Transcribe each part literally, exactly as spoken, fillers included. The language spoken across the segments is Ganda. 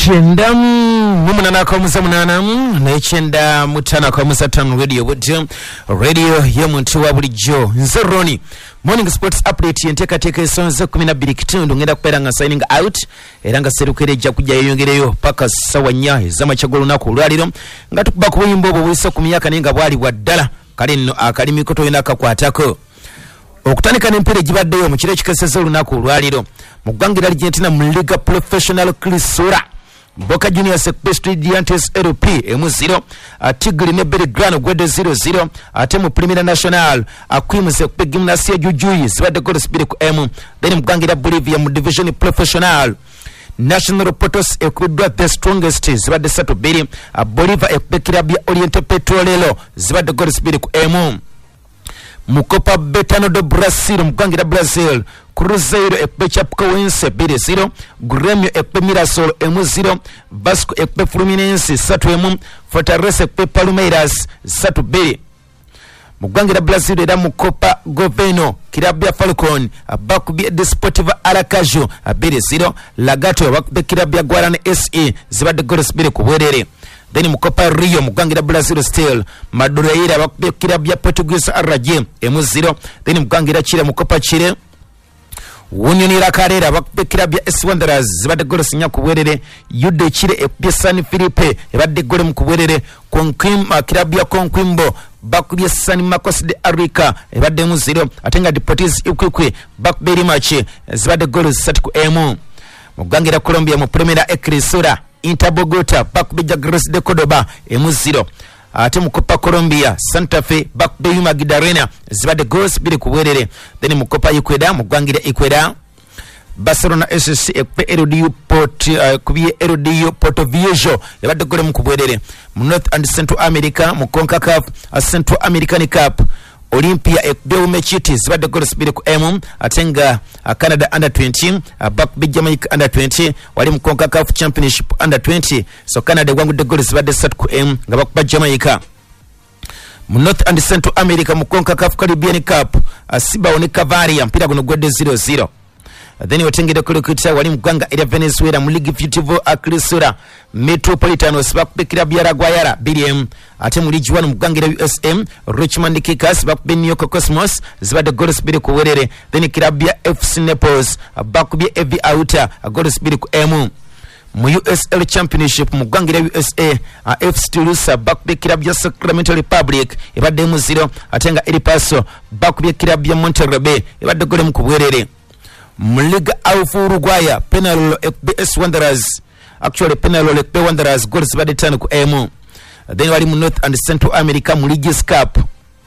Chenda mumana kwa musa munana na chenda mutana kwa musa tanu radio budu radio ya muntu wa bulijjo nzeroni morning sports update yenteka teka sonza kumi na bbiri kitundu ngenda kupera nga signing out era nga serukereja kujja yeyongereyo paka sawa nya zama chagolo nako lwaliro nga tukuba ku yimbo bo wiso ku myaka ninga bwali bwaddala kale nno akali mikoto yinaka kwatako okutanika n'empere gibaddeyo mu kiro kikeseza olunaku olwaliro mu ggwanga erya Argentina mu Liga Professional Clisura Boca Juniors ekpe Estudiantes L P emu zero Tigre ne Belgrano gwede zero zero ate mu Primera Nacional Aquimus ekpe Gimnasia Jujuy zibadde goal speed ku emu then mu ggwanga erya Bolivia mu Division Professional National Potos ekudwa the strongest zibadde satu bbiri Bolívar ekpe Club ya Oriente Petrolero zibadde goal speed ku emu mu Copa Betano do Brasil mu ggwanga erya Brazil Cruzeiro ekpe Chapecoense bbiri zero Grêmio ekpe Mirassol emu zero Vasco ekpe Fluminense satu emu Fortaleza ekpe Palmeiras satu bbiri mu ggwanga erya Brazil era mu Copa Governo Club ya Falcon bakubye Desportivo Aracaju bbiri zero Lagato bakubye Club ya Guarani S A zibadde goals bbiri ku bwerere then mu Copa Rio mu ggwanga erya Brazil still Madureira bakubye Club ya Portuguese Arraje emu zero then mu ggwanga erya Chile mu Copa Chile Union la Carrera bakubye Club ya S Wanderers zibadde goals nya ku bwerere Yude Chile ekubye San Felipe ebadde goal mu ku bwerere Conquimbo Club ya Conquimbo bakubye San Marcos de Arica ebadde mu zero atenga Deportes Iquique bakubye Limache zibadde goals satu ku emu mu ggwanga erya Colombia mu Primera Crisura Inter Bogota bakubye Jaguares de Cordoba emu zero ate mu Copa Colombia Santa Fe bakubye Yuma Gidarena zibadde goals biri ku bwerere then mu Copa Ecuador mu ggwanga erya Ecuador Barcelona S C ekpe L D U Port uh, kubiye L D U Porto Viejo yabadde gole mu kubwerere mu North and Central America mu CONCACAF uh, Central American Cup Olympia ekbe Umechiti zibadde goals biri ku emu atenga uh, Canada under twenty uh, bakubye Jamaica under twenty wali mu CONCACAF Championship under twenty so Canada wangudde goals zibadde satu ku emu nga bakuba Jamaica mu North and Central America mu CONCACAF Caribbean Cup uh, Cibao ne Cavaria mpira guno gwedde zero zero then watengede kulikuta wali mu ggwanga erya Venezuela mu Liga Futebol Crisura Metropolitanos bakubye Club ya Guayara bbiri emu ate mu Ligue one mu ggwanga erya U S M Richmond Kickers bakubye New York Cosmos zibadde goals bbiri ku bwerere then Club ya F C Naples bakubye A V Auta goals bbiri ku emu mu U S L Championship mu ggwanga erya U S A F C Toulouse bakubye Club ya Sacramento Republic ebadde mu zero atenga El Paso bakubye Club ya Monterrey Bay ebadde goal mu ku bwerere mu Liga of Uruguay Peñarol ekpe S Wanderers actually Peñarol ekpe Wanderers goals zibadde ttaano ku emu then wali mu North and Central America mu Leagues Cup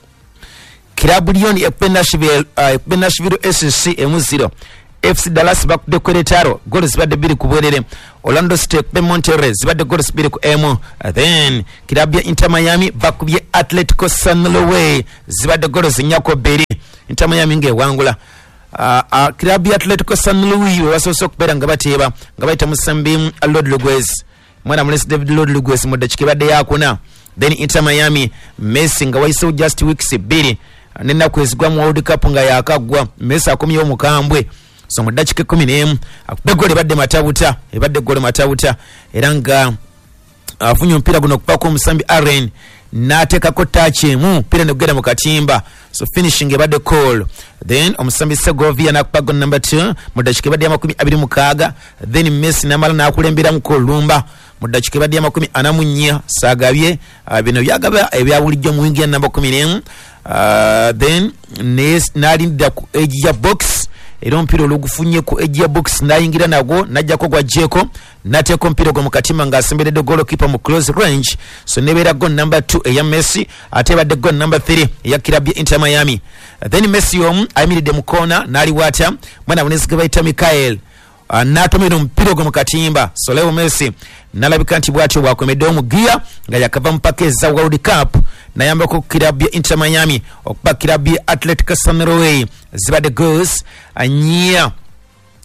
Club Lyon ekpe Nashville uh, ekpe Nashville S C emu zero F C Dallas bakubye Querétaro goals zibadde bbiri ku bwerere Orlando City ekpe Monterrey zibadde goals bbiri ku emu then Club ya Inter Miami bakubye Atletico San Luis zibadde goals nnyako bbiri Inter Miami ng'ewangula Uh, uh, Club ya Atletico San Luis wasoose okubeera nga bateeba nga bayita musambi Lord Luguez mwana mulesi David Lord Luguez mu ddakiika ebadde yakuna then Inter Miami Messi nga wayisewo just weeks bbiri n'ennaku ezigwa mu World Cup nga yakaggwa Messi akomyewo mukambwe so mu ddakiika ekkumi n'emu akubbe goal ebadde matabuta ebadde goal matabuta era nga afunye omupiira guno okuvaako omusambi Aren n'ateekako touch emu mpira ne gugenda mu katimba so finishing ebadde call then omusambi Segovia n'akupa goal number two mu ddakiika ebadde y'amakumi abiri mukaaga then Messi n'amala n'akulemberamu kolumba mu ddakiika ebadde y'amakumi ana mu nnya saagabye uh, bino byagaba ebya bulijjo mu wingi ya namba kumi n'emu uh, then n'alindira ku edge ya box era omupiira olwogufunye ku edge ya box n'ayingira nagwo n'ajjako gwajjeeko n'ateeka omupiira gwe mu katimba ng'asemberedde goalkeeper mu close range so nebeera goal number two eya Messi ate ebadde goal number three eya Club ya Inter Miami then Messi omu ayimiridde mu koona n'aliwaata mwana bunezi ge bayita Mikael uh, n'atomera omupiira gwe mu katimba so Leo Messi n'alabika nti bw'atyo bwakomeddewo mu giya nga yakava mu paka eza World Cup nayambako Club ya Inter Miami okuba Club ya Atletico San Luis zibadde goals nnya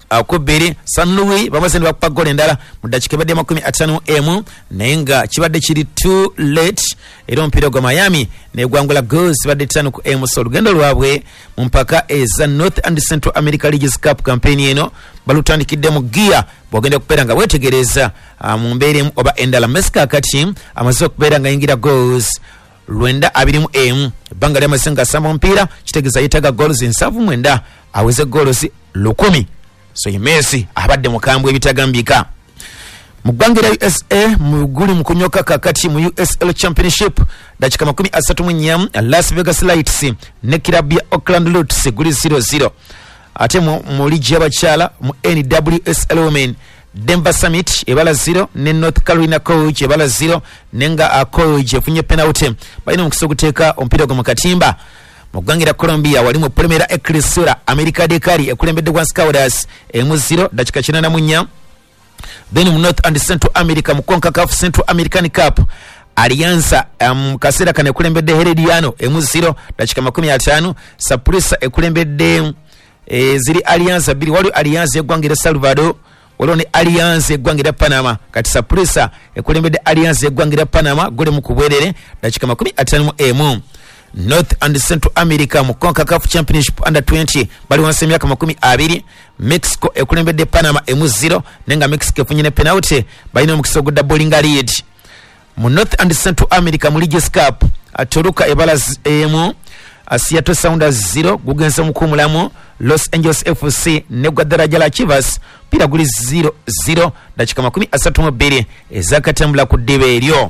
akubiri San Louis bamaze ne bakupa goal endala mu dakika badde makumi atano emu naye nga kibadde kiri too late era omupiira gwa Miami ne gwangula goals badde tano ku emu. So olugendo lwabwe mu mpaka eza North and Central America Leagues Cup campaign eno balutandikidde mu gear bwogenda kubeera nga wetegereza uh, mu mbeera emu oba endala. Messi kakati amaze okubeera nga yingira goals lwenda abiri mu emu ebbanga lyamaze nga asamba omupiira kitegeeza yeetaga goals nsavu mwenda aweze goals lukumi. So Messi abadde mukambwe ebitagambika mu ggwanga lya U S A mu guli mu kunyoka kakati mu U S L Championship dakika makumi asatu mu nnya Las Vegas Lights ne kilabu ya Oakland Roots guli zero zero. Ate mu, mu ligi y'abakyala mu N W S L Women Denver Summit ebala zero ne North Carolina Coach ebala zero nenga uh, Coach efunye penalty balina omukisa okuteeka omupiira gwa mu katimba. mu ggwanga lya Colombia walimu Primera Ecrisura America de Cali ekulembedde gwa Scouts emu zero dakika kinana mu nnya. Then mu North and Central America mu CONCACAF Central American Cup Alianza mu um, kaseera kano ekulembedde Herediano emu zero dakika makumi ataano. Saprissa ekulembedde e, ziri Alianza bbiri waliwo Alianza eggwanga lya Salvador waliwo ne Alianza eggwanga lya Panama kati Saprissa ekulembedde Alianza eggwanga lya Panama gole mu kubwerere dakika makumi ataano mu emu. North and Central America mu CONCACAF Championship under twenty bali wansi emyaka makumi abiri. Mexico ekulembedde Panama emu zero nenga Mexico efunye ne penalty balina omukisa ogudda bowling lead. Mu North and Central America mu Leagues Cup Toluca ebala emu Seattle Sounders zero gugenza mukumulamu Los Angeles F C ne Guadalajara la Chivas pira guli zero zero dakika makumi asatu mu bbiri ezakatambula ku ddebe eryo.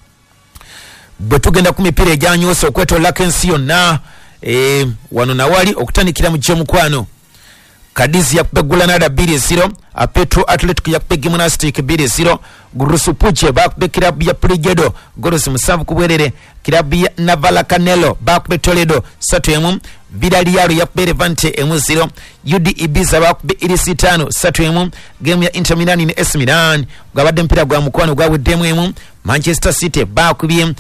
Bwe tugenda ku mipiira egyanyosa okwetola kensi yonna e, wano nawali okutandikira mu gyomukwano Cadiz yakube Granada bbiri zero a Petro Athletic yakube Gimnastic bbiri zero Gurusu Puche bakube kilabu ya Prigedo goals musanvu ku bwerere. Kilabu ya Navala Canelo bakube Toledo satu emu. Villarreal yakube Levante emu zero. U D Ibiza bakube Ilisitano satu emu. Game ya Inter Milan ne A C Milan gwabadde mpira gwa mukwano gwawuddemu emu. Manchester City bakubye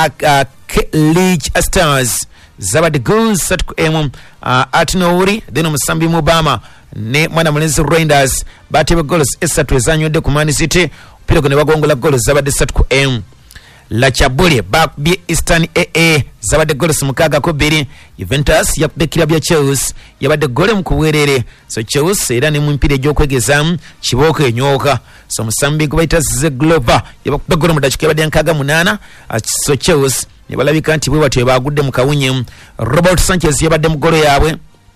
League Stars zabadde goals satu ku emu. uh, Atinouri then Musambi Mubama ne mwana mulenzi Rangers batebe goals esatu ezanywedde ku Man City pira gone bagongola goals zabadde satu ku emu. La Chabule bakubye Eastern A A zabadde goals mukaaga ku bbiri. Juventus yakubye kilabu ya Chelsea yabadde gole mu kubwerere. So Chelsea era ne mu mpira egy'okwegezaamu kibooko enyoka. So Musambi gwe bayita Zeglover yabakubye gole mu dakika yabadde nkaaga munaana. So Chelsea ne balabika nti bwe batyo bagudde mu kawunyemu. Robert Sanchez yabadde mu golo yaabwe.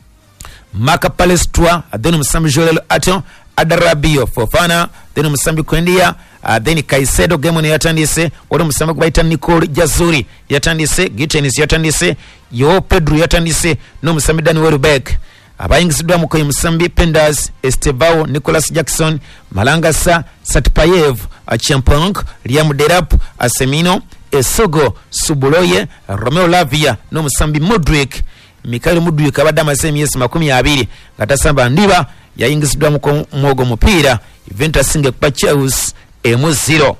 Marca Palestra then Musambi Joel Ato Adarabio Fofana then Musambi Kwendia uh, then Caicedo game ne yatandise wali Musambi kubaita Nicole Jazuri yatandise Gitenis yatandise Yo Pedro yatandise no Musambi Dani Welbeck abayingiziddwa mu koyi Musambi Penders Estevao Nicholas Jackson Malangasa Satpayev Champong Liam Derap Asemino Esogo Subuloye Romeo Lavia no Musambi Modric Mikael Mudrik abadde amaze emyezi makumi abiri nga tasamba ndiba yayingiziddwa mu mwogo mupiira. Juventus ngekuba Chelsea emu zero.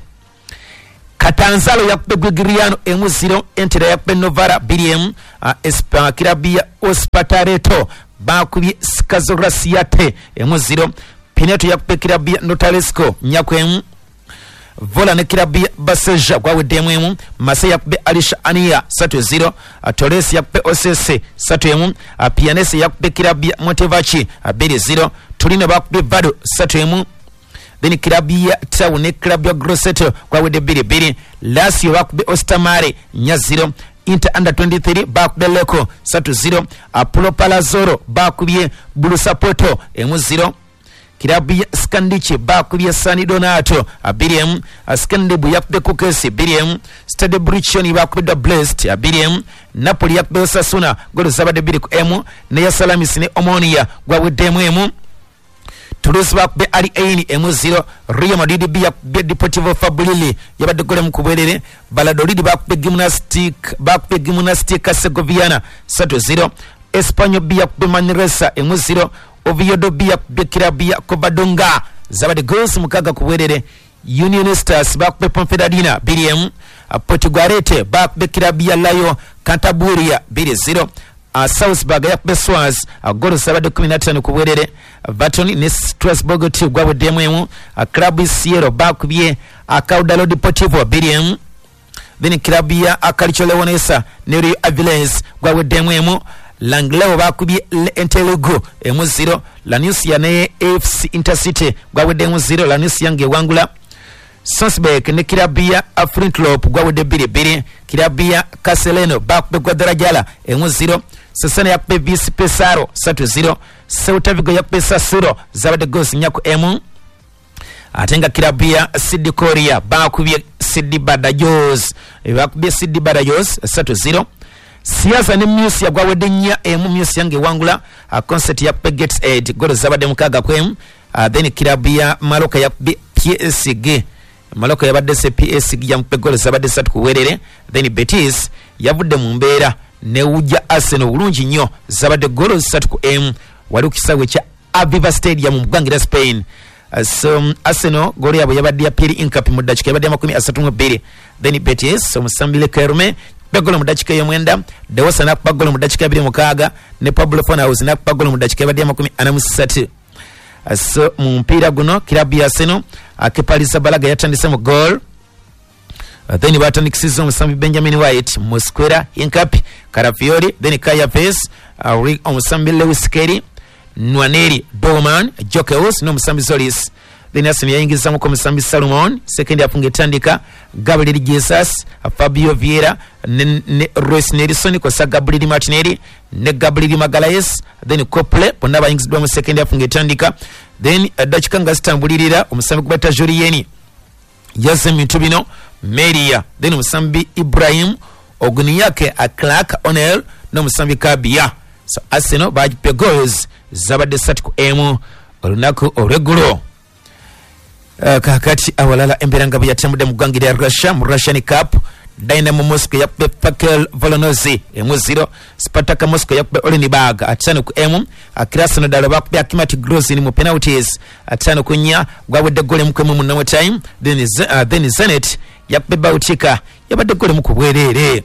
Catanzaro yakube Guigriano emu zero. Entera yakube Novara bbiri emu. uh, Espa kilabu ya Ospatareto bakubye Scazorasiate emu zero. Pineto yakube kilabu ya Notalesco nyaku emu. Vola ne kilabu ya Baseja gwawedde emu emu. Marseille yakube Alisha Ania satu zero. uh, Torres yakube Osese satu emu. uh, Pianese yakube kilabu ya Montevachi bbiri zero. Torino bakube Vado satu emu. Then kilabu ya Tau ne kilabu ya Grosseto gwawedde bbiri bbiri. Lazio bakube Ostamare nya zero. Inter under twenty-three bakube Lecco satu zero. Apollo Palazzolo bakubye Bulusapoto emu zero. Kilabu ya Scandici bakubye Sani Donato bbiri emu. Scandibu yakube Kukesi bbiri emu. Stade Briccioni bakube Blessed bbiri emu. Napoli yakube Osasuna golo zabadde bbiri ku emu. Ne Salamis ne Omonia gwawedde emu. Toulouse bakube Ali Ain emu zero. Real Madrid bakube Deportivo Fabrili yabadde gole mu kubwerere. Valladolid bakube Gimnastic bakube Gimnastica Segoviana satu zero. Espanyol bakube Manresa emu zero. Oviedo bakube kilabu ya Covadonga zabadde goals mukaaga ku bwerere. Union Stars bakube Ponferradina bbiri emu. Portugalete bakube kilabu ya Layo Cantabria bbiri zero. uh, Salzburg yakube Swaz uh, golo sabade kumi na ttaano ku bwerere. Baton ne Strasbourg two gwawedemu emu. uh, Club Siero bakubye uh, Caudalo Deportivo bbiri emu. Then club ya Calcio Leonesa ne Rio Avilés gwawedemu emu. Langleo bakubye Entelego emu zero. Lanusia ne A F C Intercity gwawedemu zero. Lanusia nge wangula. Salzburg ne kirabia Afrintlop gwawede bbiri bbiri. Kirabia Castellano bakube Guadalajara emu zero. Sasana yakube Visi Pesaro satu zero. Ceuta Vigo yakube Sassuolo zabade goals nyako emu. Atenga kirabia Sidi Korea bakubye Sidi Badajoz bakubye Sidi Badajoz satu zero. Siasa ne Musia gwawede nya emu. Musia nge wangula. A concert yakube Gets eight golo zabade mukaga kwemu. Uh, then kirabia Maloka yakube P S G. Maloka yabadde se P S G yampe golo zabadde satu kuwerere. Then Betis yavudde mu mbeera ne ujja Arsenal bulungi nnyo zabadde golo satu ku M. Wali kisawe kya Aviva Stadium mu Bwangira Spain. Uh, so um, Arsenal golo yabo yabadde ya Pierre Incapi mu dakika yabadde makumi asatu mu bbiri. Then Betis so Musambile Kerme bagolo mu dakika y'omwenda. Dewosa nakuba golo mu dakika abiri mukaaga ne Pablo Fornals nakuba golo mu dakika yabadde makumi ana mu ssatu. Uh, so mu mpira guno kilabu ya Arsenal akepalisa Balaga yatandise mu goal. Uh, then batandikisiza omusambi Benjamin White Mosquera Incapi Carafiori then Kaya Pace uh, omusambi Lewis Kelly Nwaneri Bowman Jokeus no musambi Zolis. Then Arsenal yayingiza mu omusambi Salomon second afunga etandika Gabriel Jesus uh, Fabio Vieira ne, ne Royce Nelson kosa Gabriel Martinelli ne Gabriel Magalhaes then Cople bonna bayingizibwa mu second afunga etandika. Then uh, dakika nga zitambulirira omusambi kubata Julieni Yase Mitubino Meria then omusambi Ibrahim Oguniyake a Clark O'Neil no musambi Kabia. So Arsenal bajipe goals zabadde satu ku emu olunaku olweggulo. Uh, kakati awalala embeera nga bwe yatambudde mu ggwanga lya Russia mu Russian Cup. Dynamo Moscow yakube Pakel Volonozi emu zero. Spartak Moscow yakube Olenburg atano ku emu. Krasnodar bakube Akimat Grozny mu penalties atano ku nnya gwawedde gole mu kwemu mu no time. Then uh, then Zenit yakube Bautica yabadde gole mu kubwerere.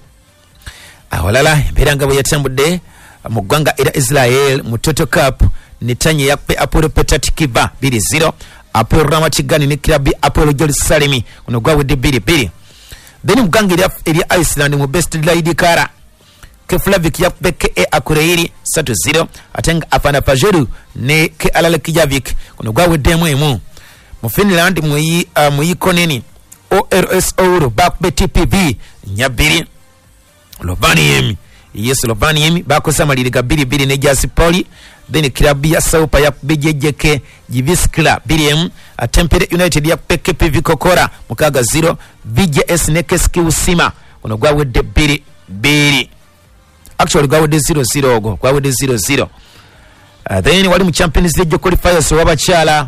Awalala embeera nga bwe yatambudde mu ggwanga era Israel mu Toto Cup Netanya yakube Apollo Petatikiva bbiri zero. Apollo Ramatigani ne Kirabi Apollo Jerusalem kuno gwawedde bbiri bbiri. Then muganga eri Iceland mu best Lady Kara Keflavik yakube K A Akureiri satu zero. Atenga Afana Pajeru ne Ke Alala Kijavik kuno gwaweddemu emu. Mu Finland muyi uh, muyi Koneni O R S Ouro bakube T P V nyabiri. Lovaniemi yes Lovaniemi bakosa maliri ga bbiri bbiri ne Jasi Poli. Then Kirabi ya Saupa yakube J J K Jiviskla bbiri emu. Tempere United yakube K P V Kokora mukaga zero. V J S ne Keski Usima kuno gwawedde bbiri bbiri. Actually gwawedde zero zero ogo gwawedde zero zero. Uh, then wali mu Champions League qualifiers wabachala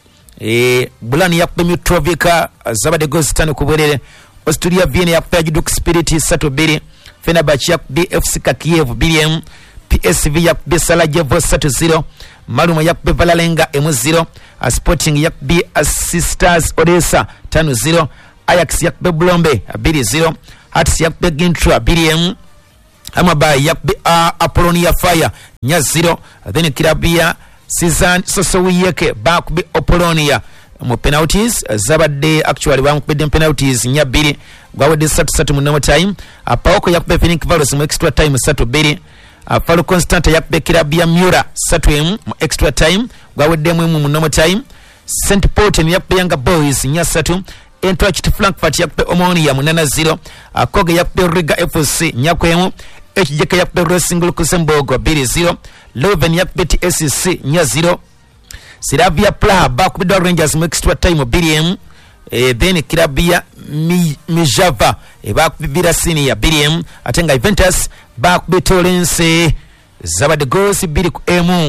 eh Bulani yakube Mitrovica uh, zabade goals tano ku bwerere. Austria Vienna yakube Hajduk Spirit satu bbiri. Fenerbahce yakube F C Kiev bbiri emu. P S V yakube Sarajevo satu zero. Maluma yakube Valalenga emu zero. uh, Sporting yakube uh, Sisters Odessa tano zero. Ajax yakube Blombe bbiri zero. Hearts yakube Gintra bbiri emu. Amabai yakube uh, Apollonia Fire nya zero. Then Kirabia Sizan Sosowiyeke bakube Apollonia mu penalties. uh, zabadde actually bamukubedde penalties nya bbiri gwawedde satu satu mu normal time. uh, Paoko yakube Phoenix Valos mu extra time satu bbiri. uh, Falo Constanta yakube Kirabia Mura satu emu mu extra time gwaweddemu emu mu normal time. Saint Polten yakube Yanga Boys nya satu. Eintracht Frankfurt yakube Omonia munana zero. uh, Koge yakube Riga F C nyakwemu. H J K yakube Racing Luxembourg bbiri zero. Leuven yakube T S C nya zero. Slavia Praha bakube Rangers mu extra time bbiri emu. E, then Kirabia Mijava e, bakube Virasinia bbiri emu. Atenga Juventus bakube Torrens zabadde goals bbiri ku emu.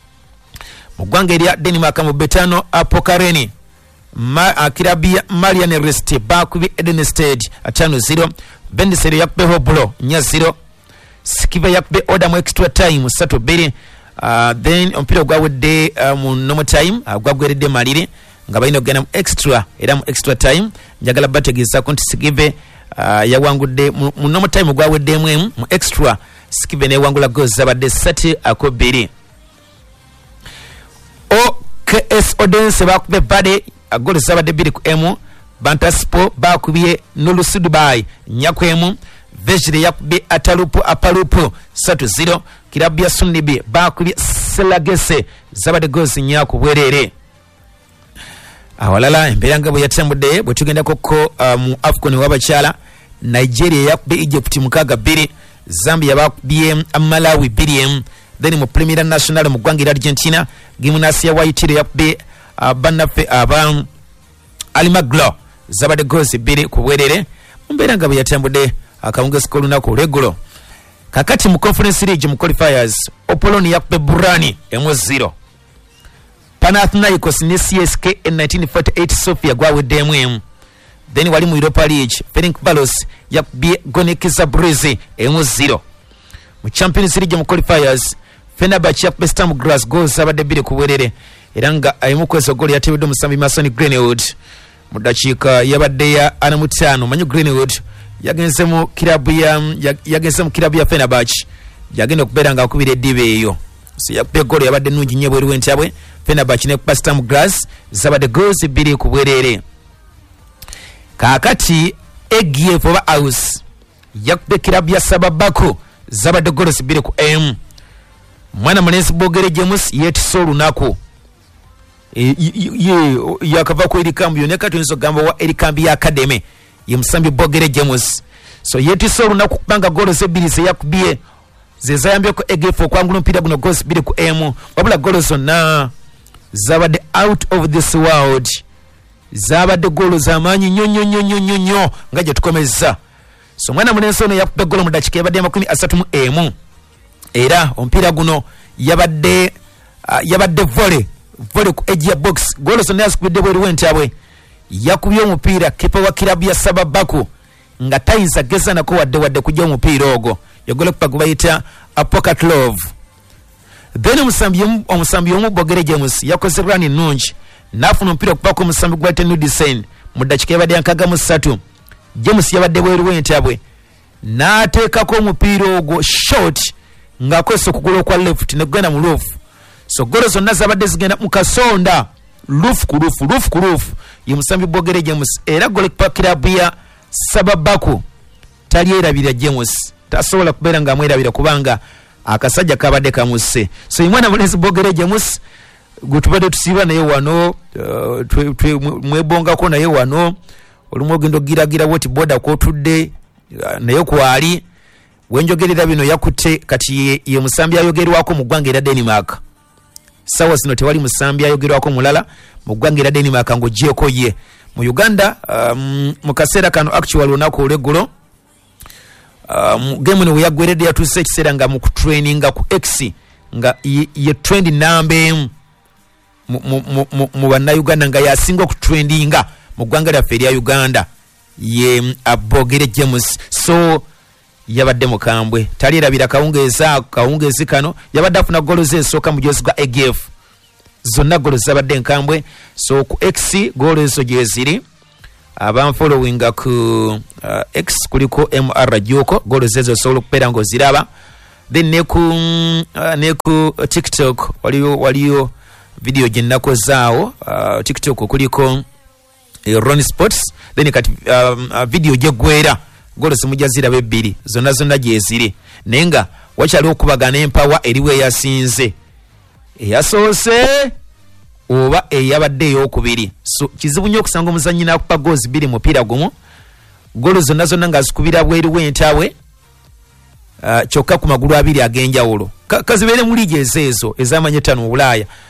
Mu ggwanga erya Denmark mu Betano Apokareni Ma, uh, Kirabia Marian Rest bakube Edenstead atano zero. Bendiseri yakube Hoblo nya zero. Skiva yakube Oda mu extra time satu bbiri. Uh, then ompira gwawedde uh, mu normal time uh, gwagweredde malire nga balina okugenda mu extra era mu extra time njagala bategeeza ko nti Sigive uh, yawangudde mu normal time gwaweddemu emu mu extra Skiven ewangula goals zabadde satu akubiri. O K S Odense bakube bade goals zabadde bbiri ku emu. Bantaspo bakubye Nulusu Dubai nyakwemu. Vejire yakubye Atalupu Apalupu satu zero. Kilabu ya Sunibi bakubye Selagese zabadde goals nyaku bwerere. Awalala embeera nga bwe yatambudde bwe tugenda kokko uh, mu AFCON w'abakyala. Nigeria yakubye Egypt mukaga bbiri. Zambia bakubye Malawi bbiri. Then mu Premier National mu ggwanga erya Argentina Gimnasia Waitire yakubye uh, bannaffe aba Alimaglo zabadde goals bbiri ku bwerere. Mbeera nga bwe yatambudde akawungeezi k'olunaku olw'eggulo. Kakati mu Conference League mu qualifiers Opoloni yakubye Burani emu zero. Panathinaikos ne C S K in nineteen forty-eight Sofia gwaweddeemu emu. Then wali mu Europa League Ferencvaros yakubye Gonek Zabrze emu zero. Mu Champions League mu qualifiers Fenerbahce yakubye Sturm Graz goals zabadde bbiri ku bwerere. Era nga emu kwezo goal yateebeddwa omusambi Mason Greenwood mu dakiika yabadde ya ana mu ttaano. Manyu Greenwood yagenze mu kilabu ya yagenze mu kilabu ya Fenerbahce yagenda okubeera nga akubira eddiba eyo. So yakubye goal yabadde nnungi nnyo bweru w'entabwe. Fenerbahce ne Sturm Graz zabadde goals bbiri ku bwerere. Kakati A G F oba Aus yakubye kilabu ya Sababako zabadde goals bbiri ku emu. Mwana mulenzi Bogere James yetisa olunaku e, ye yakava ku erikambi yoneka tuyinza okugamba wa erikambi ya Academy ye musambi Bogere James. So yetisa olunaku kubanga goals ebbiri ze yakubye ze zayambyeko A G F okwangula omupiira guno goals bbiri ku emu. Wabula goals zonna zabadde out of this world. Zabadde goal z'amaanyi nnyo nnyo nnyo nnyo nnyo nga gye tukomezza. So mwana mulenzi ono yakubye goal mu dakiika yabadde amakumi asatu mu emu. Era omupiira guno yabadde uh, yabadde volley volley ku edge ya box. Goal zonna yazikubidde bweru w'entabwe. Yakubye omupiira kepa wa kilabu ya Sababaku nga tayinza geza nako wadde wadde kujja omupiira ogwo. Yogole kupa gubayita Apocatlov. Then omusambi omusambi omu Bogere James yakoze run nnungi n'afuna omupiira okuva ku musambi gwa Tenudisen mu dakiika yabadde nkaaga mu ssatu. James yabadde bweru w'entabwe n'ateekako omupiira ogwo short ng'akozesa okugulu okwa left ne gugenda mu roof. So goal zonna zabadde zigenda mu kasonda roof ku roof roof ku roof ye musambi Bogere James. Era goalkeeper kilabu ya Sababaku tali erabira James, tasobola kubeera nga amwerabira kubanga akasajja kabadde kamusse. So imwana mulenzi Bogere James gutubadde tusiba naye wano uh, mwebongako naye wano olumu ogenda ogiragira woti boda kwotudde uh, naye kwali wenjogerera bino yakutte kati ye, ye musambi ayogerwako mu ggwanga erya Denmark. Sawa zino tewali musambi ayogerwako mulala mu ggwanga erya Denmark ng'oggyeko ye. Mu Uganda um, mu kaseera kano actual olunaku olw'eggulo um, game no yaggweredde yatuuse ekiseera nga mu kutraininga ku X nga ye, ye trend namba emu mu bannayuganda nga yasinga okutrendinga mu ggwanga lyaffe erya Uganda ye Bogere James. So yabadde mukambwe tali erabira kawungeezi kawungeezi kano yabadde afuna goal ze esooka mu joozi gwa A G F zonna goal zabadde nkambwe. So ku X goal ezo gye ziri abanfollowinga ku uh, X kuliko M R Joko goal zezo osobola okubeera ng'oziraba. Then ne ku uh, ne ku TikTok waliyo waliyo video gye nakozaawo uh, TikTok kuliko uh, Ron Sports. Then kati um, uh, video gye gwera goal zimujja ziraba ebbiri zonna zonna gye ziri naye nga wakyali okubagana empawa eriwe yasinze eyasoose oba eyabadde ey'okubiri. So kizibu nnyo okusanga omuzannyi n'akupa goals bbiri mu mupiira gumu. Goal zonna zonna ng'azikubira bweru w'entawe uh, kyokka ku magulu abiri ag'enjawulo. Kazibeere mu liigi ezo ezo ez'amanyetano mu Bulaaya